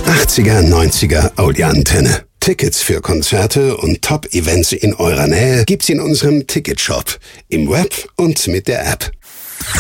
80er, 90er Audioantenne. Tickets für Konzerte und Top-Events in eurer Nähe gibt's in unserem Ticketshop, im Web und mit der App.